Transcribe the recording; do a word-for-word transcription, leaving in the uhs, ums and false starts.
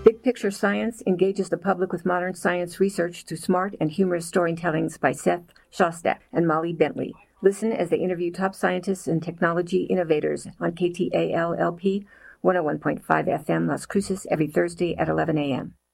Big Picture Science engages the public with modern science research through smart and humorous storytellings by Seth Shostak and Molly Bentley. Listen as they interview top scientists and technology innovators on K T A L L P one oh one point five F M Las Cruces every Thursday at eleven a.m.